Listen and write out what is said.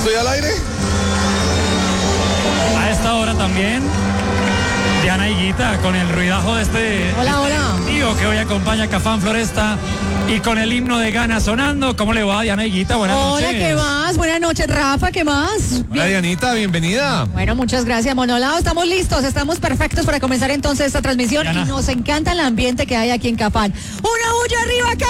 estoy al aire? A esta hora también, Diana Higuita, con el ruidajo de este tío que hoy acompaña a Cafán Floresta y con el himno de Gana sonando. ¿Cómo le va, Diana Higuita? Buenas noches. Hola, ¿qué más? Buenas noches, Rafa, ¿qué más? Hola, Dianita, bienvenida. Bueno, muchas gracias, Monolao. Estamos listos, estamos perfectos para comenzar entonces esta transmisión. Diana. Y nos encanta el ambiente que hay aquí en Cafán. ¡Una bulla arriba,